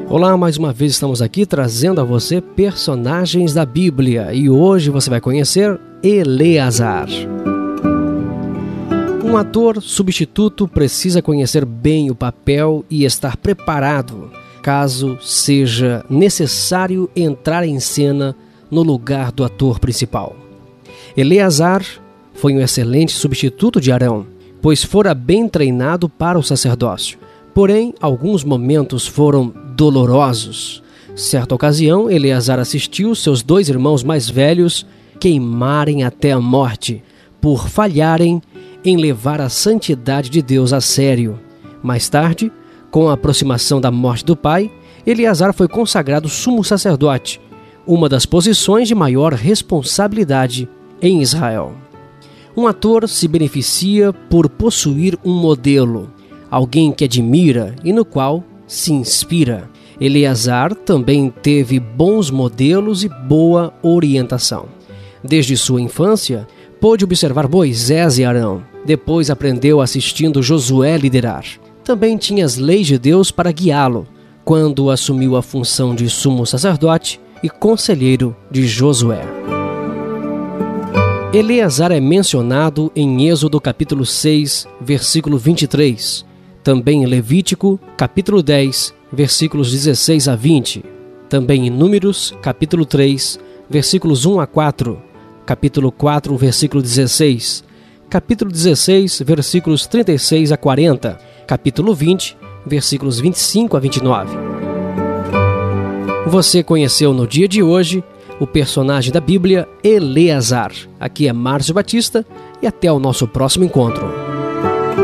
Olá, mais uma vez estamos aqui trazendo a você personagens da Bíblia e hoje você vai conhecer Eleazar. Um ator substituto precisa conhecer bem o papel e estar preparado caso seja necessário entrar em cena no lugar do ator principal. Eleazar foi um excelente substituto de Arão, pois fora bem treinado para o sacerdócio. Porém, alguns momentos foram dolorosos. Certa ocasião, Eleazar assistiu seus dois irmãos mais velhos queimarem até a morte, por falharem em levar a santidade de Deus a sério. Mais tarde, com a aproximação da morte do pai, Eleazar foi consagrado sumo sacerdote, uma das posições de maior responsabilidade em Israel. Um ator se beneficia por possuir um modelo, alguém que admira e no qual se inspira. Eleazar também teve bons modelos e boa orientação. Desde sua infância, pôde observar Moisés e Arão. Depois aprendeu assistindo Josué liderar. Também tinha as leis de Deus para guiá-lo, quando assumiu a função de sumo sacerdote e conselheiro de Josué. Eleazar é mencionado em Êxodo capítulo 6, versículo 23, também em Levítico capítulo 10, versículos 16 a 20, também em Números capítulo 3, versículos 1 a 4, capítulo 4, versículo 16, capítulo 16, versículos 36 a 40, capítulo 20, versículos 25 a 29. Você conheceu no dia de hoje o personagem da Bíblia, Eleazar. Aqui é Márcio Batista e até o nosso próximo encontro.